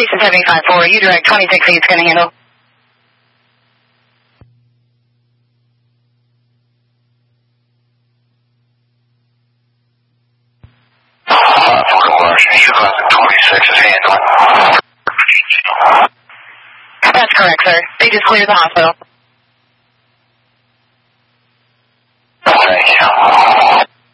Station 754, you direct 26 feet's going to handle. You got 26 is handling. That's correct, sir. They just cleared the hospital. Thank you.